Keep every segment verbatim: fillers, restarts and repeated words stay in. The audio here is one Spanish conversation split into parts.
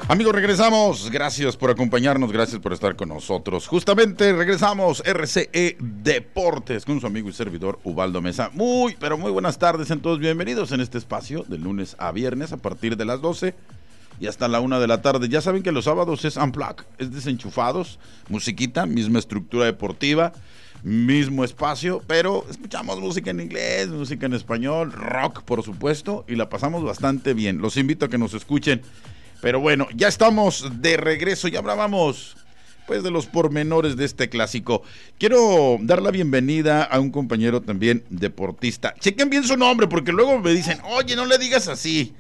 Amigos, regresamos. Gracias por acompañarnos, gracias por estar con nosotros. Justamente regresamos, R C E Deportes, con su amigo y servidor Ubaldo Mesa. Muy, pero muy buenas tardes en todos. Bienvenidos en este espacio de lunes a viernes a partir de las doce y hasta la una de la tarde. Ya saben que los sábados es Unplug, es desenchufados, musiquita, misma estructura deportiva, mismo espacio, pero escuchamos música en inglés, música en español, rock por supuesto, y la pasamos bastante bien. Los invito a que nos escuchen. Pero bueno, ya estamos de regreso, ya hablábamos pues de los pormenores de este clásico. Quiero dar la bienvenida a un compañero también deportista. Chequen bien su nombre porque luego me dicen, oye, no le digas así.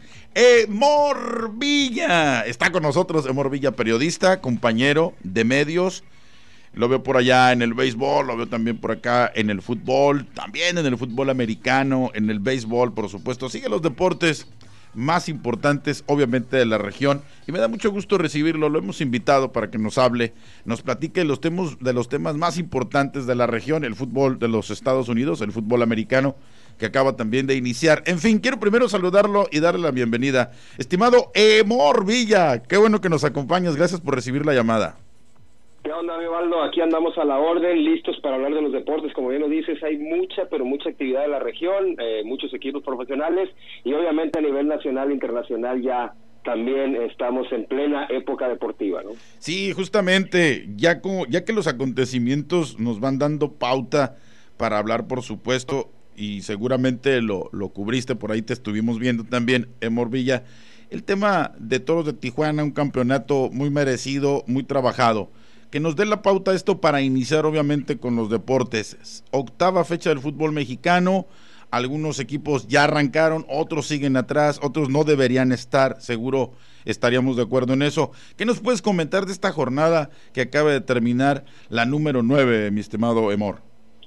Emor Villa. Está con nosotros Emor Villa, periodista, compañero de medios. Lo veo por allá en el béisbol, lo veo también por acá en el fútbol, también en el fútbol americano, en el béisbol, por supuesto. Sigue los deportes más importantes, obviamente, de la región, y me da mucho gusto recibirlo. Lo hemos invitado para que nos hable, nos platique de los temas, de los temas más importantes de la región, el fútbol de los Estados Unidos, el fútbol americano, que acaba también de iniciar. En fin, quiero primero saludarlo y darle la bienvenida. Estimado Emor Villa, qué bueno que nos acompañas, gracias por recibir la llamada. ¿Qué onda, Vivaldo? Aquí andamos a la orden, listos para hablar de los deportes. Como bien lo dices, hay mucha, pero mucha actividad en la región, eh, muchos equipos profesionales y obviamente a nivel nacional e internacional ya también estamos en plena época deportiva, ¿no? Sí, justamente, ya, como, ya que los acontecimientos nos van dando pauta para hablar, por supuesto, y seguramente lo, lo cubriste, por ahí te estuvimos viendo también, Emor Villa, el tema de Toros de Tijuana, un campeonato muy merecido, muy trabajado. Que nos dé la pauta esto para iniciar obviamente con los deportes. Octava fecha del fútbol mexicano, algunos equipos ya arrancaron, otros siguen atrás, otros no deberían estar, seguro estaríamos de acuerdo en eso. ¿Qué nos puedes comentar de esta jornada que acaba de terminar, la número nueve, mi estimado Emor?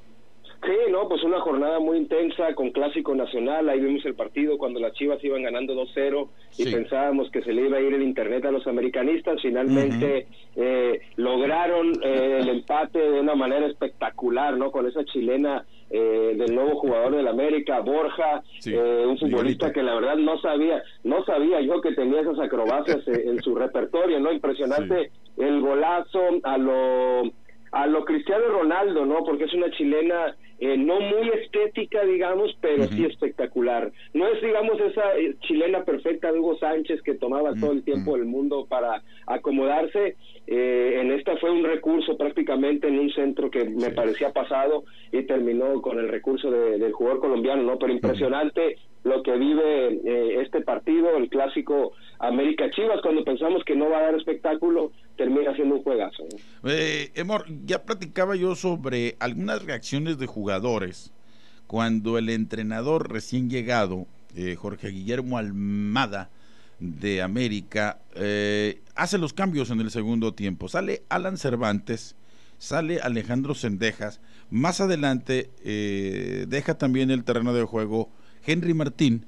Sí, no, pues una jornada muy intensa con clásico nacional. Ahí vimos el partido cuando las Chivas iban ganando dos cero y sí, pensábamos que se le iba a ir el internet a los americanistas. Finalmente uh-huh. eh, lograron eh, el empate de una manera espectacular, ¿no? Con esa chilena eh, del nuevo jugador del América, Borja, sí, eh, un futbolista que la verdad no sabía, no sabía yo que tenía esas acrobacias eh, en su repertorio, ¿no? Impresionante sí. El golazo a lo a lo Cristiano Ronaldo, ¿no? Porque es una chilena eh, no muy estética, digamos, pero uh-huh. sí espectacular. No es, digamos, esa eh, chilena perfecta de Hugo Sánchez que tomaba uh-huh. todo el tiempo del mundo para acomodarse. Eh, en esta fue un recurso prácticamente en un centro que me sí. parecía pasado y terminó con el recurso de, del jugador colombiano, ¿no? Pero impresionante uh-huh. lo que vive eh, este partido, el clásico América Chivas. Cuando pensamos que no va a dar espectáculo, termina siendo un juegazo, ¿no? Eh, Emor, ya platicaba yo sobre algunas reacciones de jugadores cuando el entrenador recién llegado, eh, Jorge Guillermo Almada de América, eh, hace los cambios en el segundo tiempo. Sale Alan Cervantes, sale Alejandro Cendejas, más adelante eh, deja también el terreno de juego Henry Martín,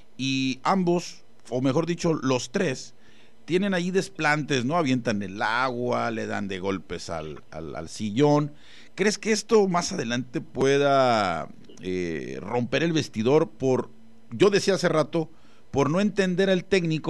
y ambos, o mejor dicho, los tres, tienen ahí desplantes, ¿no? Avientan el agua, le dan de golpes al, al, al sillón. ¿Crees que esto más adelante pueda eh, romper el vestidor por, yo decía hace rato, por no entender al técnico